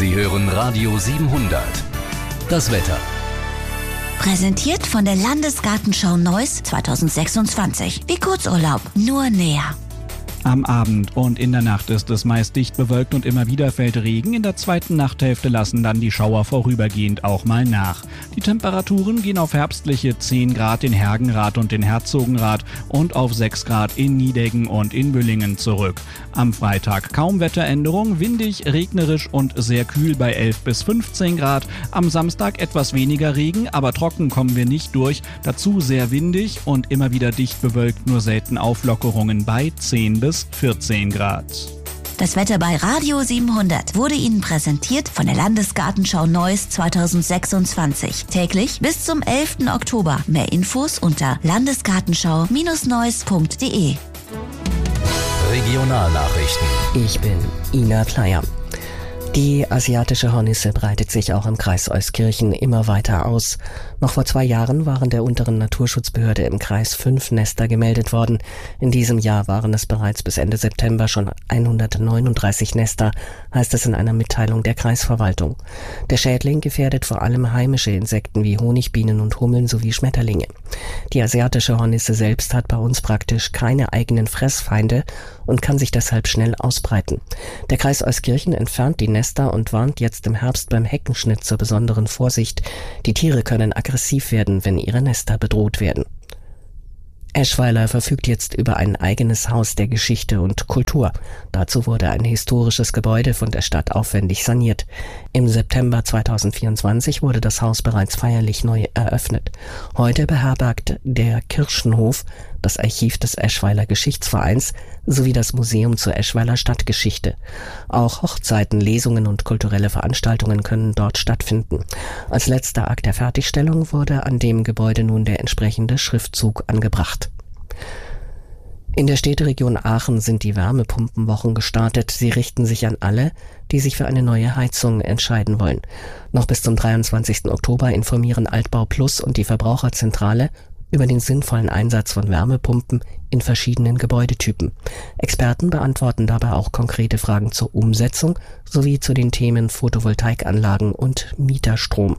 Sie hören Radio 700. Das Wetter. Präsentiert von der Landesgartenschau Neuss 2026. Wie Kurzurlaub, nur näher. Am Abend und in der Nacht ist es meist dicht bewölkt und immer wieder fällt Regen. In der zweiten Nachthälfte lassen dann die Schauer vorübergehend auch mal nach. Die Temperaturen gehen auf herbstliche 10 Grad in Hergenrath und in Herzogenrath und auf 6 Grad in Niedeggen und in Büllingen zurück. Am Freitag kaum Wetteränderung, windig, regnerisch und sehr kühl bei 11 bis 15 Grad. Am Samstag etwas weniger Regen, aber trocken kommen wir nicht durch. Dazu sehr windig und immer wieder dicht bewölkt, nur selten Auflockerungen bei 10 bis 14 Grad. Das Wetter bei Radio 700 wurde Ihnen präsentiert von der Landesgartenschau Neuss 2026. Täglich bis zum 11. Oktober. Mehr Infos unter landesgartenschau-neuss.de. Regionalnachrichten. Ich bin Ina Kleier. Die asiatische Hornisse breitet sich auch im Kreis Euskirchen immer weiter aus. Noch vor 2 Jahren waren der unteren Naturschutzbehörde im Kreis 5 Nester gemeldet worden. In diesem Jahr waren es bereits bis Ende September schon 139 Nester, heißt es in einer Mitteilung der Kreisverwaltung. Der Schädling gefährdet vor allem heimische Insekten wie Honigbienen und Hummeln sowie Schmetterlinge. Die asiatische Hornisse selbst hat bei uns praktisch keine eigenen Fressfeinde und kann sich deshalb schnell ausbreiten. Der Kreis Euskirchen entfernt die Nester und warnt jetzt im Herbst beim Heckenschnitt zur besonderen Vorsicht. Die Tiere können aggressiv werden, wenn ihre Nester bedroht werden. Eschweiler verfügt jetzt über ein eigenes Haus der Geschichte und Kultur. Dazu wurde ein historisches Gebäude von der Stadt aufwendig saniert. Im September 2024 wurde das Haus bereits feierlich neu eröffnet. Heute beherbergt der Kirchenhof das Archiv des Eschweiler Geschichtsvereins sowie das Museum zur Eschweiler Stadtgeschichte. Auch Hochzeiten, Lesungen und kulturelle Veranstaltungen können dort stattfinden. Als letzter Akt der Fertigstellung wurde an dem Gebäude nun der entsprechende Schriftzug angebracht. In der Städteregion Aachen sind die Wärmepumpenwochen gestartet. Sie richten sich an alle, die sich für eine neue Heizung entscheiden wollen. Noch bis zum 23. Oktober informieren Altbau Plus und die Verbraucherzentrale über den sinnvollen Einsatz von Wärmepumpen in verschiedenen Gebäudetypen. Experten beantworten dabei auch konkrete Fragen zur Umsetzung sowie zu den Themen Photovoltaikanlagen und Mieterstrom.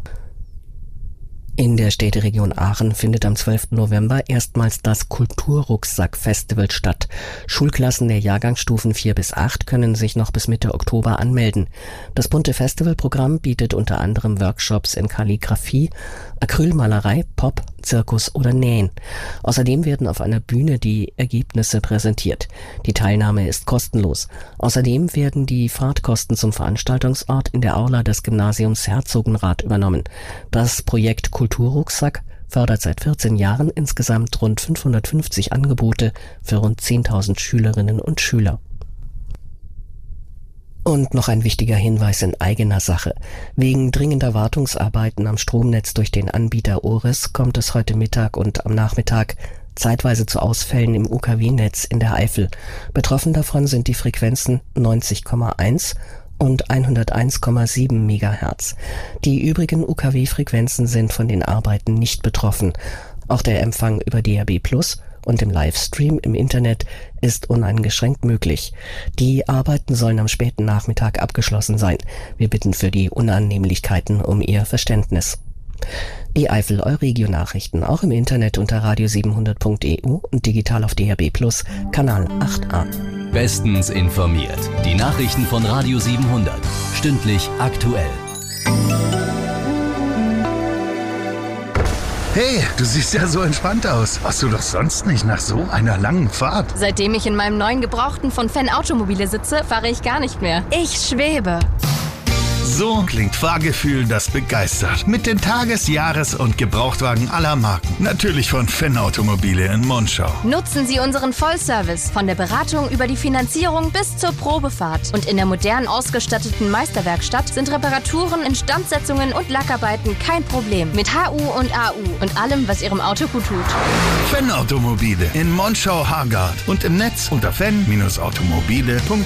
In der Städteregion Aachen findet am 12. November erstmals das Kulturrucksack-Festival statt. Schulklassen der Jahrgangsstufen 4 bis 8 können sich noch bis Mitte Oktober anmelden. Das bunte Festivalprogramm bietet unter anderem Workshops in Kalligraphie, Acrylmalerei, Pop, Zirkus oder Nähen. Außerdem werden auf einer Bühne die Ergebnisse präsentiert. Die Teilnahme ist kostenlos. Außerdem werden die Fahrtkosten zum Veranstaltungsort in der Aula des Gymnasiums Herzogenrath übernommen. Das Projekt Kulturrucksack fördert seit 14 Jahren insgesamt rund 550 Angebote für rund 10.000 Schülerinnen und Schüler. Und noch ein wichtiger Hinweis in eigener Sache. Wegen dringender Wartungsarbeiten am Stromnetz durch den Anbieter Oris kommt es heute Mittag und am Nachmittag zeitweise zu Ausfällen im UKW-Netz in der Eifel. Betroffen davon sind die Frequenzen 90,1 und 101,7 Megahertz. Die übrigen UKW-Frequenzen sind von den Arbeiten nicht betroffen. Auch der Empfang über DAB+ und im Livestream im Internet ist uneingeschränkt möglich. Die Arbeiten sollen am späten Nachmittag abgeschlossen sein. Wir bitten für die Unannehmlichkeiten um Ihr Verständnis. Die Eifel Euregio-Nachrichten auch im Internet unter radio700.eu und digital auf DAB+, Kanal 8a. Bestens informiert. Die Nachrichten von Radio 700. Stündlich aktuell. Hey, du siehst ja so entspannt aus. Warst du doch sonst nicht nach so einer langen Fahrt? Seitdem ich in meinem neuen Gebrauchten von Fan Automobile sitze, fahre ich gar nicht mehr. Ich schwebe. So klingt Fahrgefühl, das begeistert. Mit den Tages-, Jahres- und Gebrauchtwagen aller Marken. Natürlich von Fan Automobile in Monschau. Nutzen Sie unseren Vollservice. Von der Beratung über die Finanzierung bis zur Probefahrt. Und in der modern ausgestatteten Meisterwerkstatt sind Reparaturen, Instandsetzungen und Lackarbeiten kein Problem. Mit HU und AU und allem, was Ihrem Auto gut tut. Fan Automobile in Monschau-Hargard und im Netz unter fan-automobile.de.